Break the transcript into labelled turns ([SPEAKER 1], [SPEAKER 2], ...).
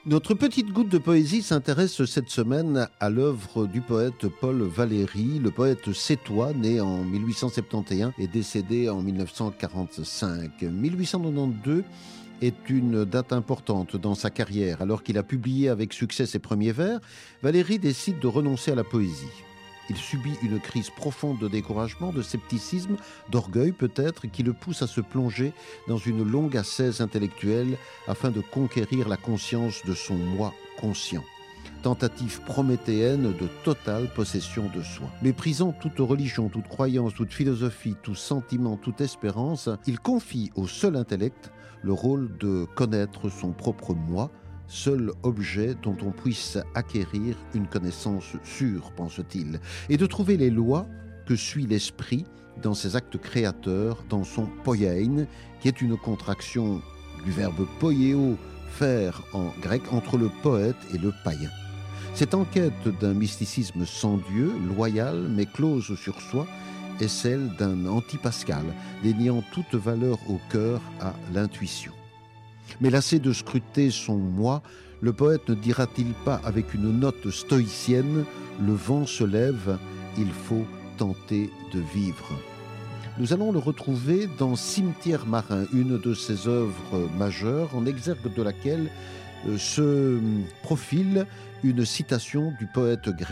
[SPEAKER 1] Notre petite goutte de poésie s'intéresse cette semaine à l'œuvre du poète Paul Valéry, le poète sétois, né en 1871 et décédé en 1945. 1892 est une date importante dans sa carrière. Alors qu'il a publié avec succès ses premiers vers, Valéry décide de renoncer à la poésie. Il subit une crise profonde de découragement, de scepticisme, d'orgueil peut-être, qui le pousse à se plonger dans une longue ascèse intellectuelle afin de conquérir la conscience de son moi conscient. Tentative prométhéenne de totale possession de soi. Méprisant toute religion, toute croyance, toute philosophie, tout sentiment, toute espérance, il confie au seul intellect le rôle de connaître son propre moi, seul objet dont on puisse acquérir une connaissance sûre, pense-t-il, et de trouver les lois que suit l'esprit dans ses actes créateurs, dans son poiein, qui est une contraction du verbe poieo, faire en grec, entre le poète et le païen. Cette enquête d'un mysticisme sans Dieu, loyal mais close sur soi, est celle d'un anti-Pascal, déniant toute valeur au cœur à l'intuition. Mais lassé de scruter son moi, le poète ne dira-t-il pas avec une note stoïcienne « Le vent se lève, il faut tenter de vivre ». Nous allons le retrouver dans Cimetière marin, une de ses œuvres majeures, en exergue de laquelle se profile une citation du poète grec